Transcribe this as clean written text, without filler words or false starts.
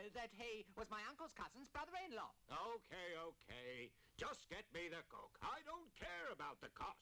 that he was my uncle's cousin's brother-in-law. Okay. Just get me the cook. I don't care about the cost.